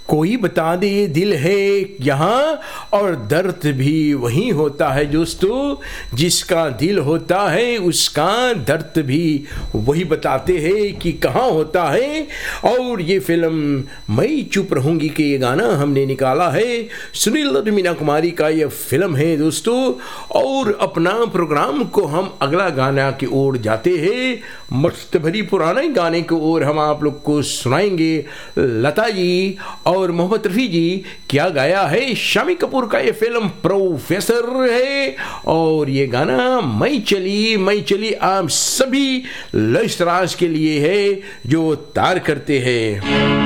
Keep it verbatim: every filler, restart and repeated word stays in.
कोई बता दे दिल है यहाँ और दर्द भी वही होता है दोस्तों, जिसका दिल होता है उसका दर्द भी वही बताते हैं कि कहाँ होता है। और ये फिल्म मैं चुप रहूँगी के ये गाना हमने निकाला है, सुनील और मीना कुमारी का ये फिल्म है दोस्तों। और अपना प्रोग्राम को हम अगला गाना की ओर जाते हैं, मस्त भरी पुराने गाने की ओर हम आप लोग को सुनाएंगे। लता जी और मोहम्मद रफ़ी जी क्या गाया है, शामी कपूर का ये फिल्म प्रोफेसर है। और ये गाना मैं चली मैं चली आप सभी लश्तराज के लिए है जो तार करते हैं।